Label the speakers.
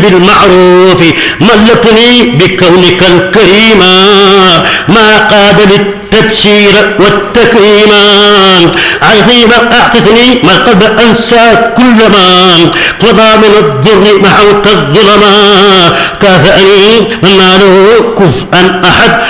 Speaker 1: بالمعروف ملكني بكونك الكريما ما قاد للتبشير والتكريما عظيم أعطتني ما قد أنسى كل ما قضى من الضر محوت الظلما كافأني من ما له كفءا أحد